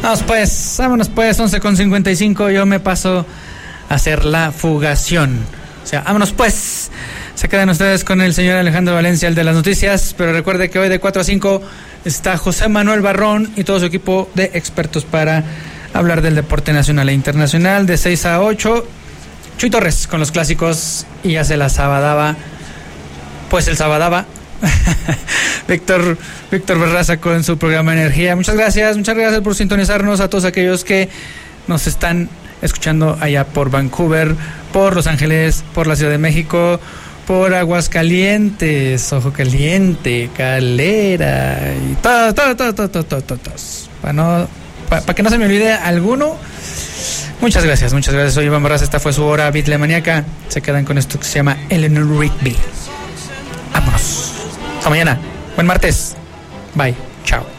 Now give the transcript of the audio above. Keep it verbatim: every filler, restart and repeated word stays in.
Vamos pues, vámonos pues, once con cincuenta y cinco, yo me paso a hacer la fugación. O sea, vámonos pues. Se quedan ustedes con el señor Alejandro Valencia, el de las noticias, pero recuerde que hoy de cuatro a cinco está José Manuel Barrón y todo su equipo de expertos para hablar del deporte nacional e internacional. De seis a ocho, Chuy Torres con los clásicos y ya se la sabadaba, pues el sabadaba. Víctor Víctor Barraza con su programa Energía. Muchas gracias, muchas gracias por sintonizarnos, a todos aquellos que nos están escuchando allá por Vancouver, por Los Ángeles, por la Ciudad de México, por Aguascalientes, Ojo Caliente, Calera y todo, todo, todo, todo, todo, todo, todo. Para no, para pa que no se me olvide alguno. Muchas gracias, muchas gracias. Soy Iván Barraza, esta fue su hora Beatlemaníaca. Se quedan con esto que se llama Eleanor Rigby. Vámonos. Hasta mañana. Buen martes. Bye. Chao.